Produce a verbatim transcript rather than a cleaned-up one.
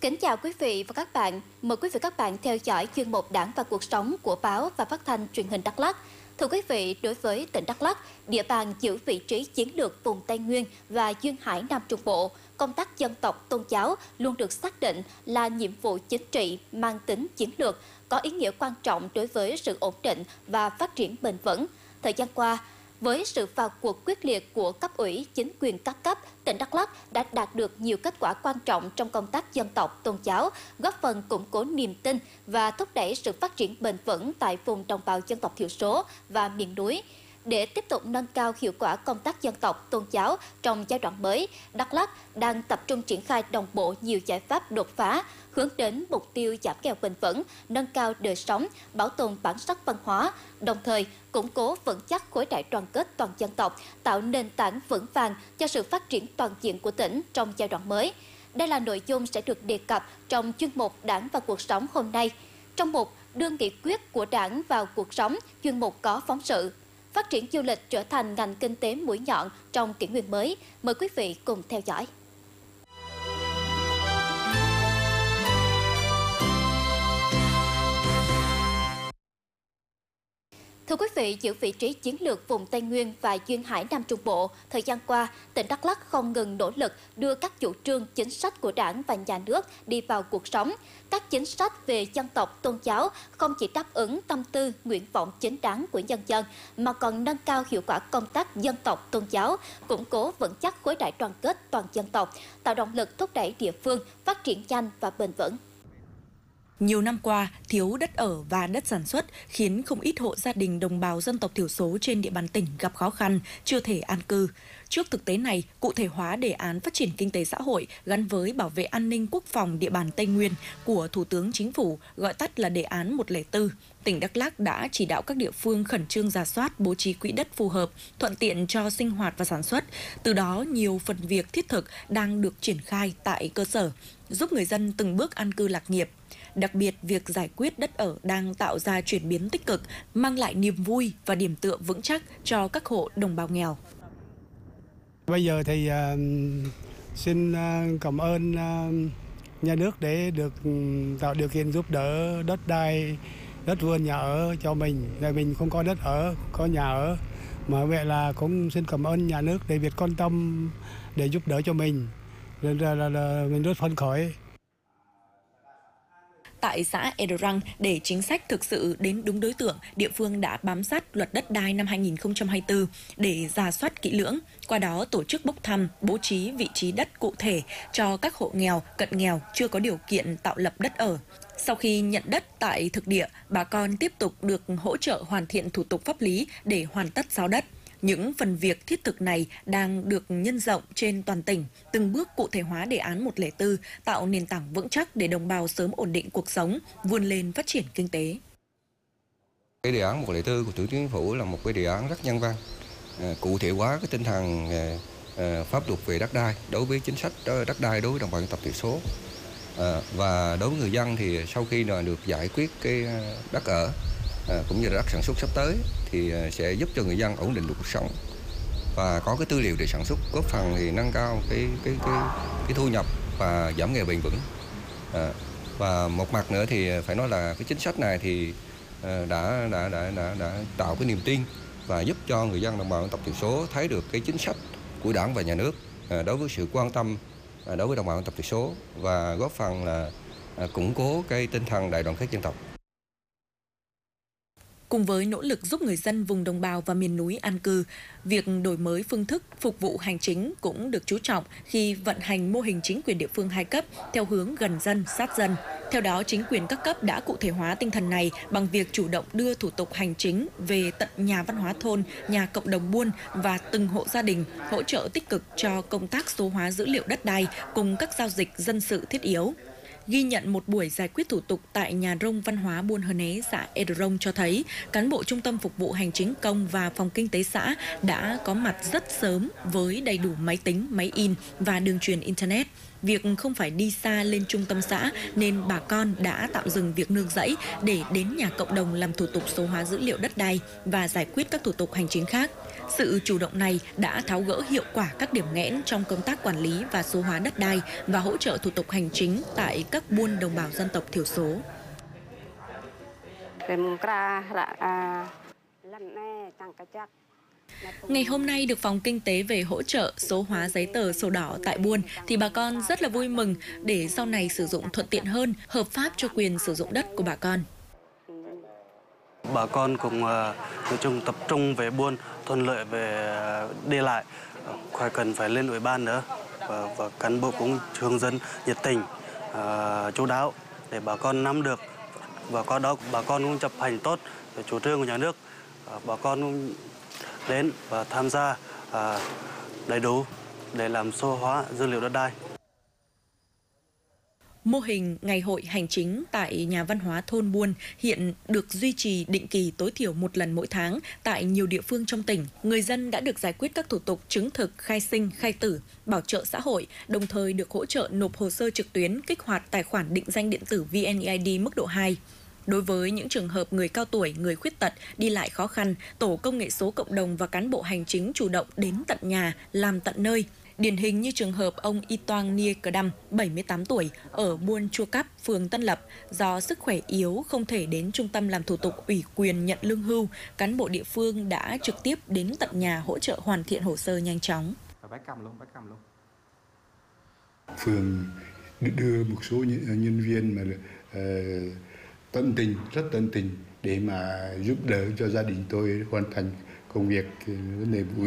Kính chào quý vị và các bạn. Mời quý vị và các bạn theo dõi chuyên mục Đảng và cuộc sống của báo và phát thanh truyền hình Đắk Lắk. Thưa quý vị, đối với tỉnh Đắk Lắk, địa bàn giữ vị trí chiến lược vùng Tây Nguyên và duyên hải Nam Trung Bộ, công tác dân tộc tôn giáo luôn được xác định là nhiệm vụ chính trị mang tính chiến lược, có ý nghĩa quan trọng đối với sự ổn định và phát triển bền vững. Thời gian qua, với sự vào cuộc quyết liệt của cấp ủy, chính quyền các cấp, tỉnh Đắk Lắk đã đạt được nhiều kết quả quan trọng trong công tác dân tộc, tôn giáo, góp phần củng cố niềm tin và thúc đẩy sự phát triển bền vững tại vùng đồng bào dân tộc thiểu số và miền núi. Để tiếp tục nâng cao hiệu quả công tác dân tộc, tôn giáo trong giai đoạn mới, Đắk Lắk đang tập trung triển khai đồng bộ nhiều giải pháp đột phá, hướng đến mục tiêu giảm nghèo bền vững, nâng cao đời sống, bảo tồn bản sắc văn hóa, đồng thời củng cố vững chắc khối đại đoàn kết toàn dân tộc, tạo nền tảng vững vàng cho sự phát triển toàn diện của tỉnh trong giai đoạn mới. Đây là nội dung sẽ được đề cập trong chuyên mục Đảng và cuộc sống hôm nay. Trong mục Đưa nghị quyết của Đảng vào cuộc sống, chuyên mục có phóng sự phát triển du lịch trở thành ngành kinh tế mũi nhọn trong kỷ nguyên mới. Mời quý vị cùng theo dõi. Thưa quý vị, giữ vị trí chiến lược vùng Tây Nguyên và duyên hải Nam Trung Bộ, thời gian qua, tỉnh Đắk Lắk không ngừng nỗ lực đưa các chủ trương, chính sách của Đảng và Nhà nước đi vào cuộc sống. Các chính sách về dân tộc, tôn giáo không chỉ đáp ứng tâm tư, nguyện vọng chính đáng của nhân dân, mà còn nâng cao hiệu quả công tác dân tộc, tôn giáo, củng cố vững chắc khối đại đoàn kết toàn dân tộc, tạo động lực thúc đẩy địa phương phát triển nhanh và bền vững. Nhiều năm qua, thiếu đất ở và đất sản xuất khiến không ít hộ gia đình đồng bào dân tộc thiểu số trên địa bàn tỉnh gặp khó khăn, chưa thể an cư. Trước thực tế này, cụ thể hóa đề án phát triển kinh tế xã hội gắn với bảo vệ an ninh quốc phòng địa bàn Tây Nguyên của Thủ tướng Chính phủ, gọi tắt là đề án một không bốn, tỉnh Đắk Lắk đã chỉ đạo các địa phương khẩn trương rà soát, bố trí quỹ đất phù hợp, thuận tiện cho sinh hoạt và sản xuất. Từ đó, nhiều phần việc thiết thực đang được triển khai tại cơ sở, giúp người dân từng bước an cư lạc nghiệp. Đặc biệt, việc giải quyết đất ở đang tạo ra chuyển biến tích cực, mang lại niềm vui và điểm tựa vững chắc cho các hộ đồng bào nghèo. Bây giờ thì uh, xin uh, cảm ơn uh, nhà nước để được um, tạo điều kiện giúp đỡ đất đai, đất vườn, nhà ở cho mình. Rồi mình không có đất ở, có nhà ở. Mà vậy là cũng xin cảm ơn nhà nước để việc quan tâm để giúp đỡ cho mình. Nên là, là, là mình rất phấn khởi. Tại xã Edrang, để chính sách thực sự đến đúng đối tượng, địa phương đã bám sát luật đất đai năm hai nghìn không trăm hai mươi tư để rà soát kỹ lưỡng, qua đó tổ chức bốc thăm, bố trí vị trí đất cụ thể cho các hộ nghèo, cận nghèo chưa có điều kiện tạo lập đất ở. Sau khi nhận đất tại thực địa, bà con tiếp tục được hỗ trợ hoàn thiện thủ tục pháp lý để hoàn tất giao đất. Những phần việc thiết thực này đang được nhân rộng trên toàn tỉnh, từng bước cụ thể hóa đề án một không bốn, tạo nền tảng vững chắc để đồng bào sớm ổn định cuộc sống, vươn lên phát triển kinh tế. Cái đề án một không bốn của Thủ tướng Chính phủ là một cái đề án rất nhân văn, cụ thể hóa cái tinh thần pháp luật về đất đai đối với chính sách đất đai đối với đồng bào dân tộc thiểu số. Và đối với người dân thì sau khi được giải quyết cái đất ở cũng như là đất sản xuất sắp tới thì sẽ giúp cho người dân ổn định được cuộc sống và có cái tư liệu để sản xuất, góp phần thì nâng cao cái cái cái cái thu nhập và giảm nghèo bền vững. À, và một mặt nữa thì phải nói là cái chính sách này thì đã đã đã đã, đã tạo cái niềm tin và giúp cho người dân đồng bào dân tộc thiểu số thấy được cái chính sách của Đảng và Nhà nước đối với sự quan tâm đối với đồng bào dân tộc thiểu số và góp phần là củng cố cái tinh thần đại đoàn kết dân tộc. Cùng với nỗ lực giúp người dân vùng đồng bào và miền núi an cư, việc đổi mới phương thức phục vụ hành chính cũng được chú trọng khi vận hành mô hình chính quyền địa phương hai cấp theo hướng gần dân, sát dân. Theo đó, chính quyền các cấp đã cụ thể hóa tinh thần này bằng việc chủ động đưa thủ tục hành chính về tận nhà văn hóa thôn, nhà cộng đồng buôn và từng hộ gia đình, hỗ trợ tích cực cho công tác số hóa dữ liệu đất đai cùng các giao dịch dân sự thiết yếu. Ghi nhận một buổi giải quyết thủ tục tại nhà rông văn hóa Buôn Hơ Né, xã Edrang cho thấy cán bộ trung tâm phục vụ hành chính công và phòng kinh tế xã đã có mặt rất sớm với đầy đủ máy tính, máy in và đường truyền Internet. Việc không phải đi xa lên trung tâm xã nên bà con đã tạm dừng việc nương rẫy để đến nhà cộng đồng làm thủ tục số hóa dữ liệu đất đai và giải quyết các thủ tục hành chính khác. Sự chủ động này đã tháo gỡ hiệu quả các điểm nghẽn trong công tác quản lý và số hóa đất đai và hỗ trợ thủ tục hành chính tại các buôn đồng bào dân tộc thiểu số. Ngày hôm nay được Phòng Kinh tế về hỗ trợ số hóa giấy tờ sổ đỏ tại buôn thì bà con rất là vui mừng để sau này sử dụng thuận tiện hơn, hợp pháp cho quyền sử dụng đất của bà con. Bà con cũng nói chung tập trung về buôn, thuận lợi về đi lại, khỏi cần phải lên ủy ban nữa. Và, và cán bộ cũng hướng dẫn nhiệt tình, uh, chú đáo để bà con nắm được. Và qua đó bà con cũng chấp hành tốt về chủ trương của nhà nước. Uh, bà con cũng đến và tham gia uh, đầy đủ để làm số hóa dữ liệu đất đai. Mô hình Ngày hội hành chính tại Nhà văn hóa thôn Buôn hiện được duy trì định kỳ tối thiểu một lần mỗi tháng tại nhiều địa phương trong tỉnh. Người dân đã được giải quyết các thủ tục chứng thực, khai sinh, khai tử, bảo trợ xã hội, đồng thời được hỗ trợ nộp hồ sơ trực tuyến, kích hoạt tài khoản định danh điện tử vê en e i đê mức độ hai. Đối với những trường hợp người cao tuổi, người khuyết tật, đi lại khó khăn, Tổ công nghệ số cộng đồng và cán bộ hành chính chủ động đến tận nhà, làm tận nơi. Điển hình như trường hợp ông Y Toang Nie Cờ Đăm, bảy mươi tám tuổi, ở Buôn Chua Cắp, phường Tân Lập, do sức khỏe yếu không thể đến trung tâm làm thủ tục ủy quyền nhận lương hưu, cán bộ địa phương đã trực tiếp đến tận nhà hỗ trợ hoàn thiện hồ sơ nhanh chóng. Phường đưa một số nhân viên mà uh, tận tình, rất tận tình để mà giúp đỡ cho gia đình tôi hoàn thành công việc vấn đề